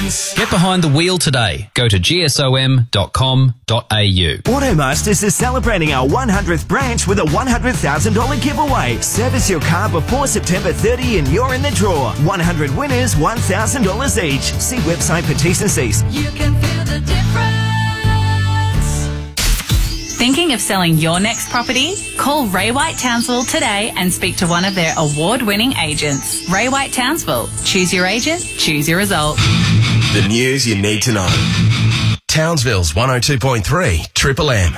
News. Get behind the wheel today. Go to gsom.com.au. Automasters is celebrating our 100th branch with a $100,000 giveaway. Service your car before September 30 and you're in the draw. 100 winners, $1,000 each. See website for T's and C's. You can feel the difference. Thinking of selling your next property? Call Ray White Townsville today and speak to one of their award-winning agents. Ray White Townsville. Choose your agent, choose your result. The news you need to know. Townsville's 102.3 Triple M.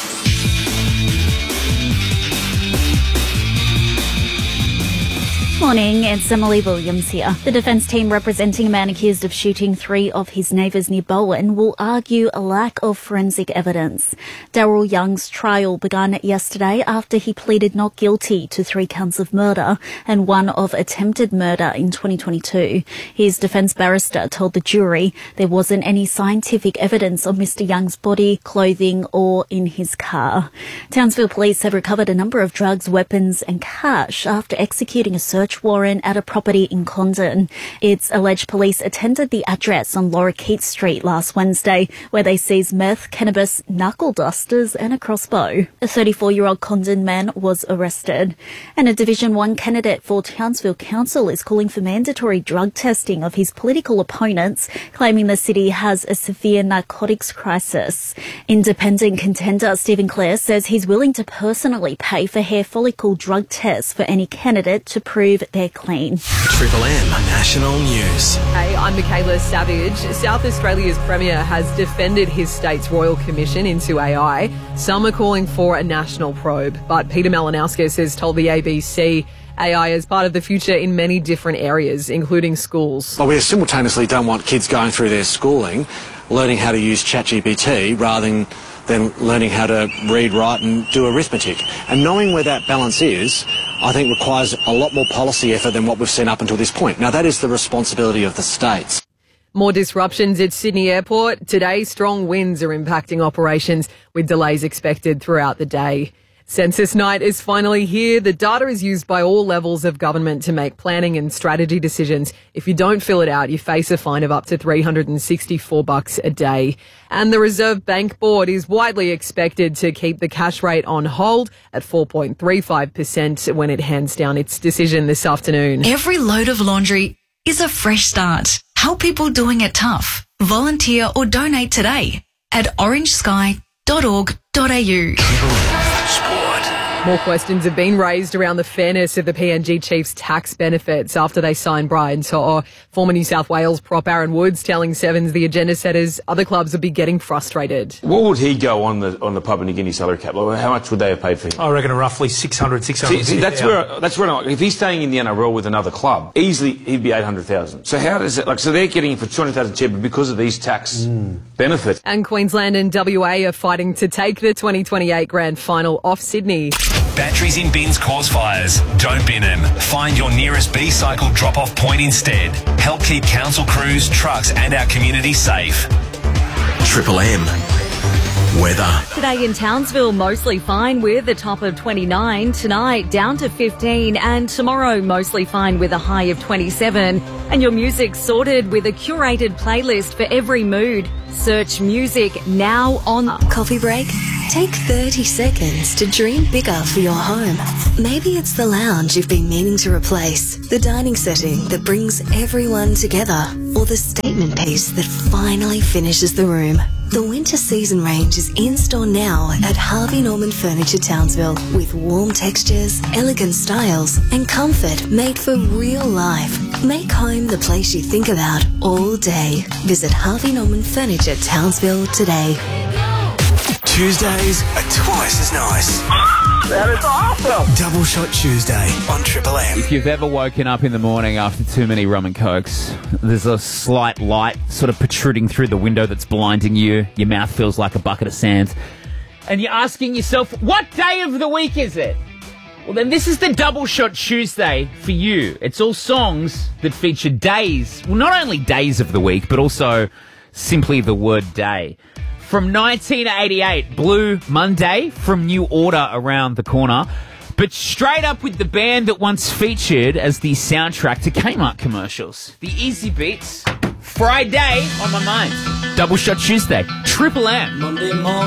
Morning, it's Emily Williams here. The defence team representing a man accused of shooting 3 of his neighbours near Bowen will argue a lack of forensic evidence. Daryl Young's trial began yesterday after he pleaded not guilty to 3 counts of murder and 1 of attempted murder in 2022. His defence barrister told the jury there wasn't any scientific evidence of Mr Young's body, clothing or in his car. Townsville police have recovered a number of drugs, weapons and cash after executing a search warrant at a property in Condon. It's alleged police attended the address on Laura Keats Street last Wednesday, where they seized meth, cannabis, knuckle dusters and a crossbow. A 34-year-old Condon man was arrested. And a Division 1 candidate for Townsville Council is calling for mandatory drug testing of his political opponents, claiming the city has a severe narcotics crisis. Independent contender Stephen Clare says he's willing to personally pay for hair follicle drug tests for any candidate to prove they're clean. Triple M National News. Hey, I'm Michaela Savage. South Australia's Premier has defended his state's Royal Commission into AI. Some are calling for a national probe, but Peter Malinauskas has told the ABC AI is part of the future in many different areas, including schools. Well, we simultaneously don't want kids going through their schooling, learning how to use ChatGPT rather than learning how to read, write and do arithmetic. And knowing where that balance is, I think requires a lot more policy effort than what we've seen up until this point. Now, that is the responsibility of the states. More disruptions at Sydney Airport. Today, strong winds are impacting operations with delays expected throughout the day. Census night is finally here. The data is used by all levels of government to make planning and strategy decisions. If you don't fill it out, you face a fine of up to $364 a day. And the Reserve Bank Board is widely expected to keep the cash rate on hold at 4.35% when it hands down its decision this afternoon. Every load of laundry is a fresh start. Help people doing it tough. Volunteer or donate today at orangesky.org.au. More questions have been raised around the fairness of the PNG Chiefs' tax benefits after they signed Brian To'o. Former New South Wales prop Aaron Woods telling Sevens the agenda setters other clubs would be getting frustrated. What would he go on the Papua New Guinea salary cap? How much would they have paid for him? I reckon roughly 600. See, that's where I'm, if he's staying in the NRL with another club, easily he'd be 800,000. So how does it, so they're getting him for 200,000 cheaper because of these tax benefits. And Queensland and WA are fighting to take the 2028 grand final off Sydney. Batteries in bins cause fires. Don't bin them. Find your nearest B-Cycle drop-off point instead. Help keep council crews, trucks and our community safe. Triple M weather. Today in Townsville, mostly fine with a top of 29. Tonight, down to 15. And tomorrow, mostly fine with a high of 27. And your music sorted with a curated playlist for every mood. Search music now on Coffee break? Take 30 seconds to dream bigger for your home. Maybe it's the lounge you've been meaning to replace, the dining setting that brings everyone together, or the statement piece that finally finishes the room. The winter season range is in store now at Harvey Norman Furniture Townsville with warm textures, elegant styles and comfort made for real life. Make home the place you think about all day. Visit Harvey Norman Furniture Townsville today. Tuesdays are twice as nice. That is awesome. Double Shot Tuesday on Triple M. If you've ever woken up in the morning after too many rum and cokes, there's a slight light sort of protruding through the window that's blinding you. Your mouth feels like a bucket of sand. And you're asking yourself, what day of the week is it? Well, then this is the Double Shot Tuesday for you. It's all songs that feature days. Well, not only days of the week, but also simply the word day. From 1988, Blue Monday from New Order around the corner. But straight up with the band that once featured as the soundtrack to Kmart commercials. The Easy Beats, Friday on my mind. Double Shot Tuesday, Triple M. Monday morning.